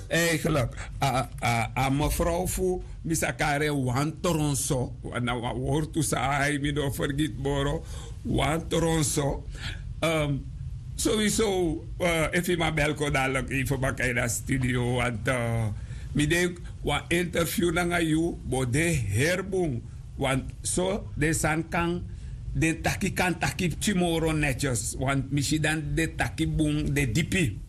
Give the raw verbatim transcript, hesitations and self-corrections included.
eigenlijk a a a mevrouw voor misakare wan toronso na woord to sai mi do forget boro wan toronso um sowieso uh, even maar belko dadelijk even bakay na studio want uh, mi de wa interview na ngayon bode herbung want so de san kang de taki kan taki chimoro netjes want misi dan de taki bung de dipi